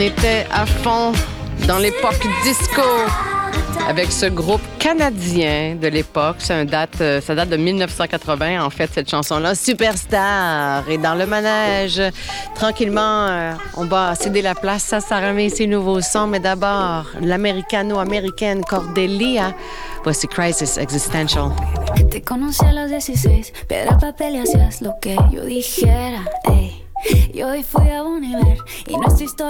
On était à fond dans l'époque disco avec ce groupe canadien de l'époque. Ça date de 1980, en fait, cette chanson-là. Superstar. Et dans le manège, tranquillement, on va céder la place à Sarah May et ses nouveaux sons. Mais d'abord, l'americano-américaine Cordelia. Voici Crisis Existential. Te conocí a los 16, piedra, papel y hacías lo que yo dijera, ey. Y hoy fui a Bon Iver y nuestra historia